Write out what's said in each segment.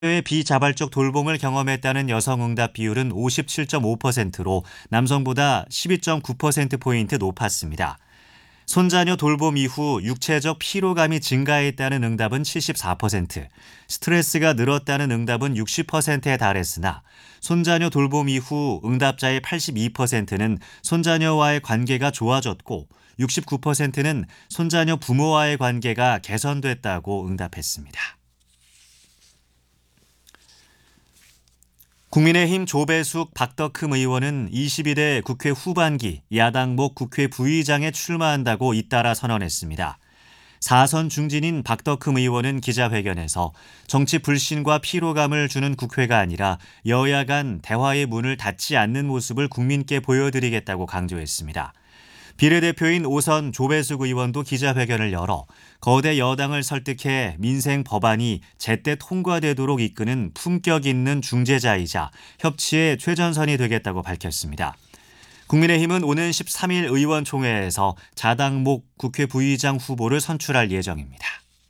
의 비자발적 돌봄을 경험했다는 여성 응답 비율은 57.5%로 남성보다 12.9%포인트 높았습니다. 손자녀 돌봄 이후 육체적 피로감이 증가했다는 응답은 74%, 스트레스가 늘었다는 응답은 60%에 달했으나 손자녀 돌봄 이후 응답자의 82%는 손자녀와의 관계가 좋아졌고 69%는 손자녀 부모와의 관계가 개선됐다고 응답했습니다. 국민의힘 조배숙 박덕흠 의원은 22대 국회 후반기 야당목 국회 부의장에 출마한다고 잇따라 선언했습니다. 4선 중진인 박덕흠 의원은 기자회견에서 정치 불신과 피로감을 주는 국회가 아니라 여야 간 대화의 문을 닫지 않는 모습을 국민께 보여드리겠다고 강조했습니다. 비례대표인 5선 조배숙 의원도 기자회견을 열어 거대 여당을 설득해 민생 법안이 제때 통과되도록 이끄는 품격 있는 중재자이자 협치의 최전선이 되겠다고 밝혔습니다. 국민의힘은 오는 13일 의원총회에서 자당목 국회 부의장 후보를 선출할 예정입니다.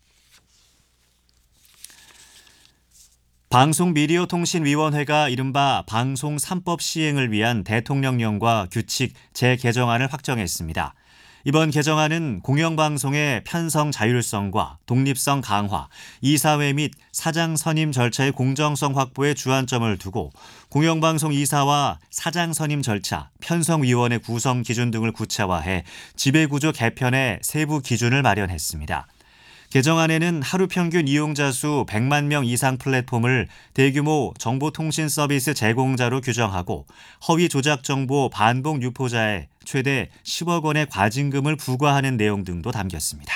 방송미디어통신위원회가 이른바 방송 3법 시행을 위한 대통령령과 규칙 재개정안을 확정했습니다. 이번 개정안은 공영방송의 편성 자율성과 독립성 강화, 이사회 및 사장 선임 절차의 공정성 확보에 주안점을 두고 공영방송 이사와 사장 선임 절차, 편성위원회 구성 기준 등을 구체화해 지배구조 개편의 세부 기준을 마련했습니다. 개정안에는 하루 평균 이용자 수 100만 명 이상 플랫폼을 대규모 정보통신 서비스 제공자로 규정하고 허위 조작 정보 반복 유포자에 최대 10억 원의 과징금을 부과하는 내용 등도 담겼습니다.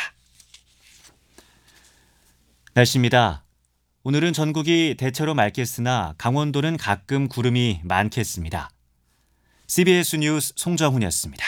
날씨입니다. 오늘은 전국이 대체로 맑겠으나 강원도는 가끔 구름이 많겠습니다. CBS 뉴스 송정훈이었습니다.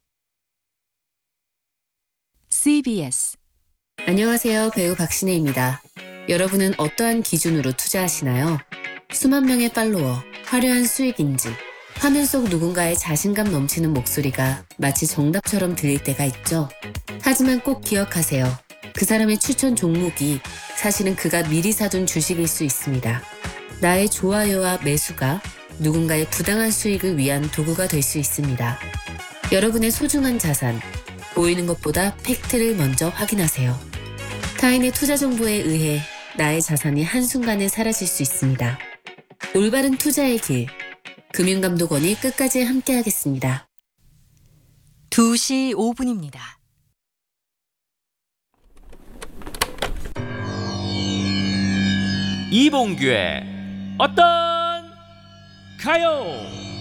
CBS 안녕하세요. 배우 박신혜입니다. 여러분은 어떠한 기준으로 투자하시나요? 수만 명의 팔로워, 화려한 수익 인지, 화면 속 누군가의 자신감 넘치는 목소리가 마치 정답처럼 들릴 때가 있죠. 하지만 꼭 기억하세요. 그 사람의 추천 종목이 사실은 그가 미리 사둔 주식일 수 있습니다. 나의 좋아요와 매수가 누군가의 부당한 수익을 위한 도구가 될 수 있습니다. 여러분의 소중한 자산, 보이는 것보다 팩트를 먼저 확인하세요. 타인의 투자 정보에 의해 나의 자산이 한순간에 사라질 수 있습니다. 올바른 투자의 길, 금융감독원이 끝까지 함께하겠습니다. 2시 5분입니다. 이봉규의 어떤 가요?